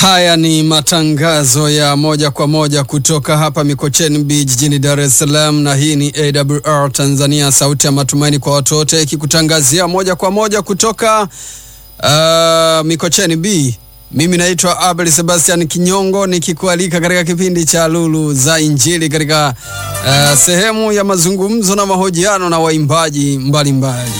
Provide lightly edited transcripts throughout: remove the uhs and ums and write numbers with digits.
Haya ni matangazo ya moja kwa moja kutoka hapa Mikocheni Beach jijini Dar es Salaam, na hii ni AWR Tanzania, sauti ya matumaini kwa watu wote, ikikutangazia moja kwa moja kutoka Mikocheni Beach. Mimi naitwa Abel Sebastian Kinyongo, nikikualika katika kipindi cha Lulu za Injili katika sehemu ya mazungumzo na mahojiano na waimbaji mbalimbali.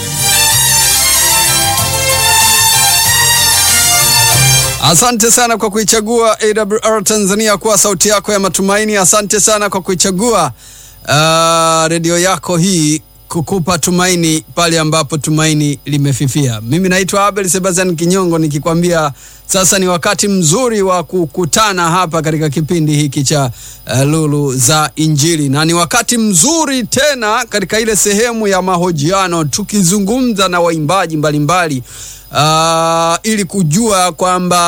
Asante sana kwa kuichagua AWR Tanzania kuwa sauti yako ya matumaini. Asante sana kwa kuichagua redio yako hii kukupa tumaini pale ambapo tumaini limefifia. Mimi naitwa Abel Sebastian Kinyongo, nikikwambia sasa ni wakati mzuri wa kukutana hapa katika kipindi hiki cha Lulu za Injili, na ni wakati mzuri tena katika ile sehemu ya mahojiano tukizungumza na waimbaji mbalimbali ili kujua kwamba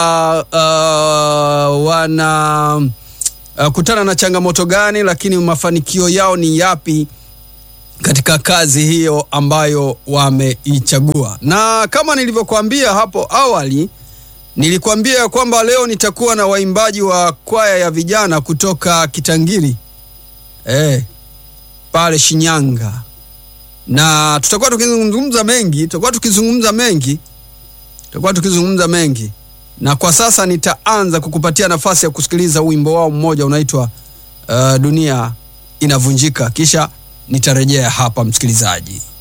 wana kutana na changamoto gani, lakini mafanikio yao ni yapi katika kazi hiyo ambayo wameichagua. Na kama nilivyokuambia hapo awali, nilikwambia kwamba leo nitakuwa na waimbaji wa kwaya ya vijana kutoka Kitangiri pale Shinyanga, na tutakuwa tukizungumza mengi, na kwa sasa nitaanza kukupatia nafasi ya kusikiliza wimbo wao mmoja unaitwa Dunia Inavunjika, kisha nitarejea hapa msikilizaji.